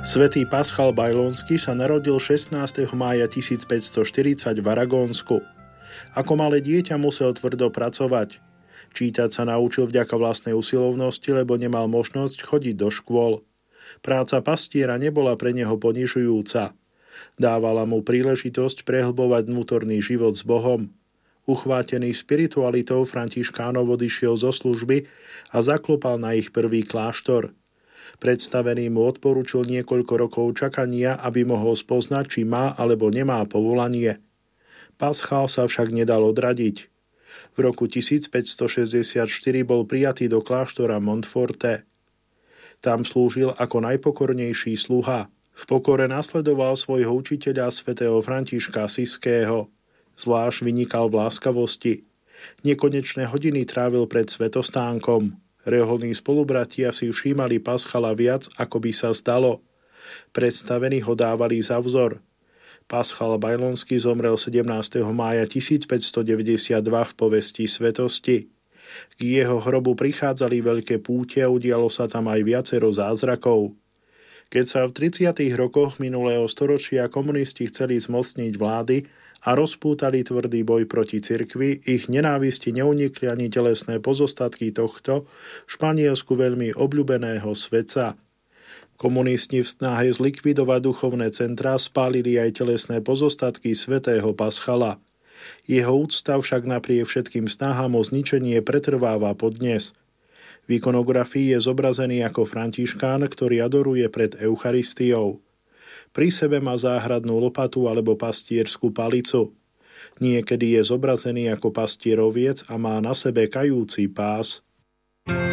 Svätý Paschal Bajlonský sa narodil 16. mája 1540 v Aragónsku. Ako malé dieťa musel tvrdo pracovať. Čítať sa naučil vďaka vlastnej usilovnosti, lebo nemal možnosť chodiť do škôl. Práca pastiera nebola pre neho ponižujúca. Dávala mu príležitosť prehlbovať vnútorný život s Bohom. Uchvátený spiritualitou Františkánov odišiel zo služby a zaklopal na ich prvý kláštor. Predstavený mu odporučil niekoľko rokov čakania, aby mohol spoznať, či má alebo nemá povolanie. Paschal sa však nedal odradiť. V roku 1564 bol prijatý do kláštora Montforte. Tam slúžil ako najpokornejší sluha. V pokore nasledoval svojho učiteľa svätého Františka Asiského. Zvlášť vynikal v láskavosti. Nekonečné hodiny trávil pred svätostánkom. Reholní spolubratia si všímali Paschala viac, ako by sa zdalo. Predstavení ho dávali za vzor. Paschal Bajlonský zomrel 17. mája 1592 v povesti svetosti. K jeho hrobu prichádzali veľké púte a udialo sa tam aj viacero zázrakov. Keď sa v 30. rokoch minulého storočia komunisti chceli zmocniť vlády a rozpútali tvrdý boj proti cirkvi, ich nenávisti neunikli ani telesné pozostatky tohto v Španielsku veľmi obľúbeného svetca. Komunisti v snahe zlikvidovať duchovné centrá spálili aj telesné pozostatky svätého Paschala. Jeho úcta však napriek všetkým snahám o zničenie pretrváva podnes. V ikonografii je zobrazený ako Františkán, ktorý adoruje pred Eucharistiou. Pri sebe má záhradnú lopatu alebo pastierskú palicu. Niekedy je zobrazený ako pastieroviec a má na sebe kajúci pás.